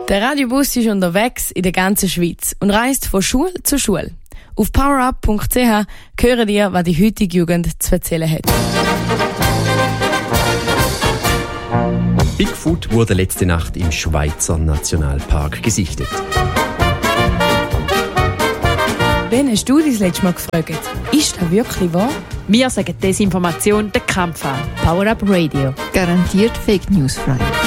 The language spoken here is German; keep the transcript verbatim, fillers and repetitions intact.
Der Radiobus ist unterwegs in der ganzen Schweiz und reist von Schule zu Schule. Auf powerup punkt c h hören ihr, was die heutige Jugend zu erzählen hat. Bigfoot wurde letzte Nacht im Schweizer Nationalpark gesichtet. Wen hast du das letzte Mal gefragt? Ist das wirklich wahr? Wir sagen Desinformation den Kampf an. Power Up Radio. Garantiert Fake News frei.